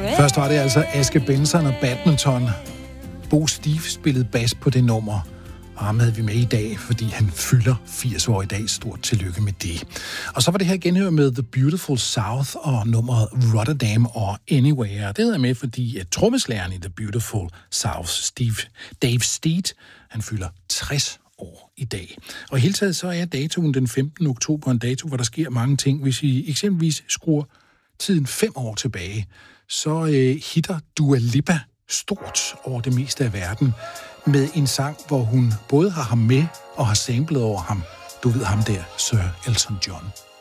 Først var det altså Aske Benson og Badminton. Bo Steve spillede bas på det nummer, og ham havde vi med i dag, fordi han fylder 80 år i dag. Stort tillykke med det. Og så var det her genhør med The Beautiful South og nummeret Rotterdam og Anywhere. Det havde jeg med, fordi at trommeslageren i The Beautiful South, Dave Steed, han fylder 60 år i dag. Og i hele taget så er datoen den 15. oktober en dato, hvor der sker mange ting. Hvis I eksempelvis skruer tiden 5 år tilbage, så hitter Dua Lipa stort over det meste af verden med en sang, hvor hun både har ham med og har samlet over ham. Du ved ham der, Sir Elton John.